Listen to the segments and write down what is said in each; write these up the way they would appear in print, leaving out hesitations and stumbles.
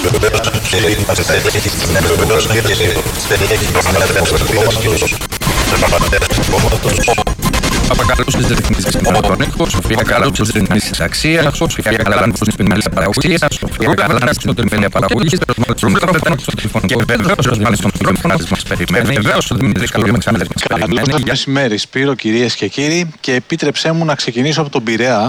Απακαλούσε τι ρυθμίσει των ήχων, Σοφία Καλούτσο τι ρυθμίσει αξία, Σοφία Καλούτσο τι πινελίε παραγωγή, Σοφία Καλούτσο την τελεία παραγωγή, και βεβαίω ο μάλιστα τον μικρόφωνο μα περιμένει. Βεβαίω ο Δημήτρη Καλούτσο. Καλό μεσημέρι, Σπύρο, κυρίες και κύριοι, και επίτρεψέ μου να ξεκινήσω από τον Πειραιά.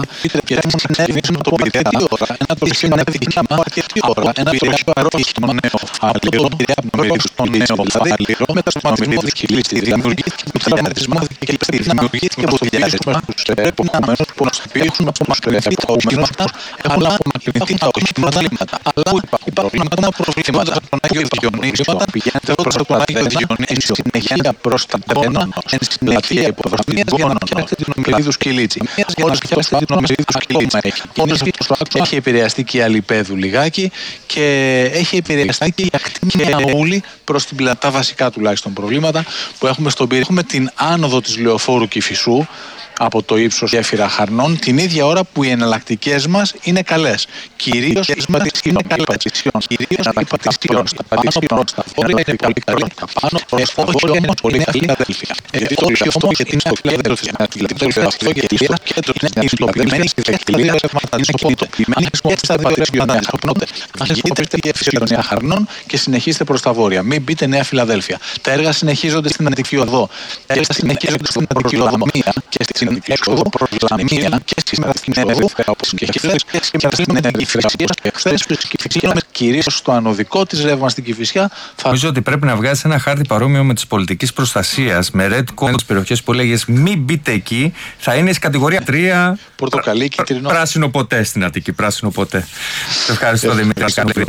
Ένα τολσίμα δίκημα, ένα πειραιά αρρώχημα νέο αλήρο, στο νέο αλήρο, μετασχηματισμό δυσκυλής στη δημιουργία του τραυματισμού και στη δημιουργία και αποδιάζεσμα στους επόμενους που μας πείχουν από μας περιφερειοκόμενους, αλλά απομακρυνθεί τα οχήματα, αλλά υπάρχουν προβλήματα στον Άγιο Διονύσιο, πηγαίνετε προς τον Άγιο Διονύσιο, συνεχεία προς τα Τένα, εν συνεχεία υποδρομίας για να πιάσετε την Ομιλίδου Σκυλίτσι. Όλες πιάσετε την Ομιλίδου Σκυλίτσι. Έχει επηρεαστεί και η Αλιπέδου λιγάκι και έχει επηρεαστεί και η ακτινή Ούλη προς την πλατά, βασικά τουλάχιστον προβλήματα που έχουμε στον Πειραιά. Έχουμε την άνοδο της Λεωφόρου Κηφισού από το ύψος γέφυρα Χαρνών, την ίδια ώρα που οι εναλλακτικές μας είναι καλές. Κυρίως οι πατησιών, κυρίως οι πατησιών, στα πάνω, στα βόρεια, είναι πολύ καλή, τα πάνω, στα βόρεια είναι πολύ καλή Φιλαδέλφια. Όχι όμως γιατί είναι στο Φιλαδέλφια, αυτό γιατί στο κέντρο είναι ιστοποιημένη στη Δεκυλίδα, είναι κινητοποιημένη και στα δύο ρεσιονιά. Βγείτε στη γέφυρα Χαρνών και συνεχίστε προς τα βόρεια. Μην μπείτε Νέα Φιλαδέλφια. Τα έργα συνεχίζονται στην Αντική Οδό. Τα έργα συνεχίζονται στην Αντική Οδό και στην έξοδο προς Λαμία και σήμερα στην Εύβοια, όπως και χθες, και σήμερα στην Κηφισιά και χθες στους Κηφισιώνες, κυρίως στο ανωδικό της ρεύμα στην Κηφισιά. Νομίζω ότι πρέπει να βγάλεις ένα χάρτη παρόμοιο με της πολιτικής προστασίας, με red code τις περιοχές που λέγες μην μπείτε εκεί, θα είναι σε κατηγορία 3. Πορτοκαλί, κίτρινο. Πράσινο ποτέ στην Αττική, πράσινο ποτέ. Ευχαριστώ Δημήτρη.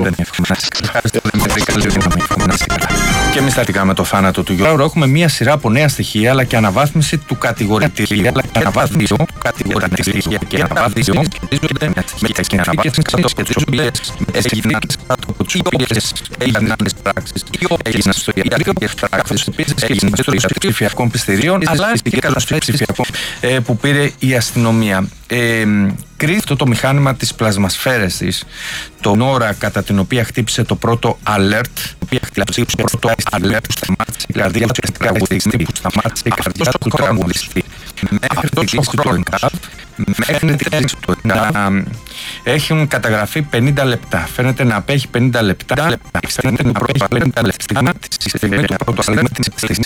Και εμείς στατικά με το θάνατο του Γιώργου έχουμε μία σειρά από νέα στοιχεία αλλά και αναβάθμιση του κατηγορητηρίου. Αναβάθμιση του κατηγορητηρίου και αναβάθμιση σχετίζονται με τις συνθήκες έγιναν από τις οποίες έγιναν άλλες πράξεις ή έγιναν στο ιατρικό και πράξεις επίσης έγιναν στο ψηφιακών πιστηρίων αλλά και καταστροφή ψηφιακών που πήρε η αστυνομία. Κρίθηκε αυτό το μηχάνημα της πλασμασφαίρες της την ώρα κατά την οποία χτύπησε το πρώτο alert, που σταμάτησε η καρδιά του τραγουδιστή, μέχρι το ΕΚΑΒ, μέχρι τη λήξη του έχουν καταγραφεί 50 λεπτά. Φαίνεται να απέχει 50 λεπτά. Φαίνεται να απέχει 50 λεπτά τη στιγμή του πρώτου alert της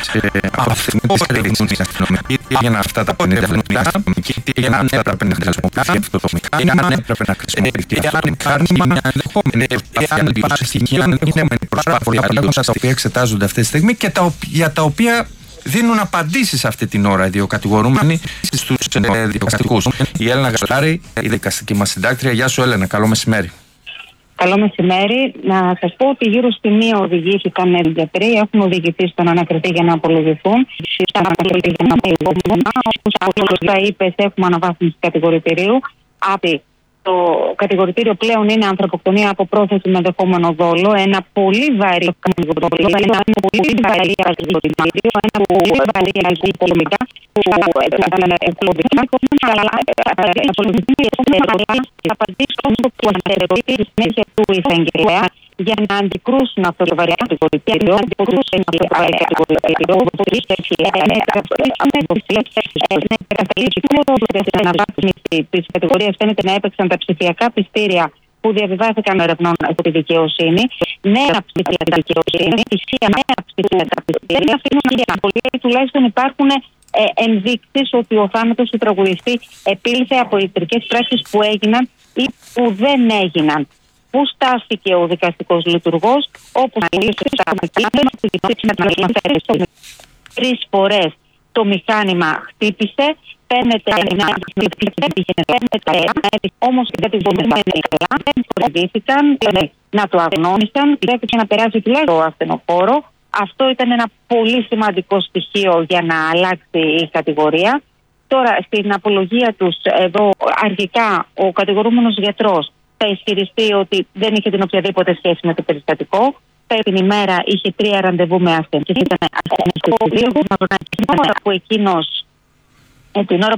αστυνομική. Για αυτά τα 50 λεπτά και για αυτά τα 50 λεπτά αυτό το μηχάνημα έπρεπε να χρησιμοποιηθεί. Μηχάνημα ενδεχόμενη στοιχεία, ενδεχόμενη προσπάθεια τα οποία εξετάζονται αυτή τη στιγμή και για τα οποία δίνουν απαντήσεις αυτή την ώρα οι δύο κατηγορούμενοι στους δικαστικούς. Η Έλενα Γαλάρη, η δικαστική μας συντάκτρια. Γεια σου Έλενα, καλό μεσημέρι. Καλό μεσημέρι. Να σας πω ότι γύρω στη μία οδηγήθηκαν οι γιατροί, έχουν οδηγηθεί στον ανακριτή για να απολογηθούν. Όπως τα είπες, έχουμε αναβάθμιση κατηγορητηρίου. Το κατηγορητήριο πλέον είναι ανθρωποκτονία από πρόθεση με ενδεχόμενο δόλο. Ένα πολύ βαρύ κατηγορητήριο, ένα πολύ βαρύ κατηγορητήριο, ένα πολύ βαρύ οικονομικά που θα απαντήσουν που αναφερθεί στη συνέχεια του εισαγγελέα για να αντικρούσουν αυτό το βαρύ κατηγορητήριο, να αντικρούσουν αυτό το βαρύ κατηγορητήριο, όπως η αναβάθμιση της κατηγορίας φαίνεται να έπαιξαν τα ψηφιακά πιστήρια που διαβιβάθηκαν ερευνών από τη δικαιοσύνη. Νέα ψηφιακά δικαιοσύνη, νέα ψηφιακά πιστήρια, τουλάχιστον υπάρχουν ενδείξεις ότι ο θάνατος του τραγουδιστή επήλθε από ιατρικές πράξεις που έγιναν ή που δεν έγιναν. Πού στάθηκε ο δικαστικός λειτουργός, όπως τρεις φορές το μηχάνημα χτύπησε, φαίνεται να όμως οι κατηγορούμενοι δεν προβήθηκαν, να το αγνώμησαν, πρέπει να περάσει τουλάχιστον το ασθενοφόρο. Αυτό ήταν ένα πολύ σημαντικό στοιχείο για να αλλάξει η κατηγορία. Τώρα, στην απολογία τους, εδώ αρχικά ο κατηγορούμενος γιατρός θα ισχυριστεί ότι δεν είχε την οποιαδήποτε σχέση με το περιστατικό. Την ημέρα είχε 3 ραντεβού με ασθενείς. Την ώρα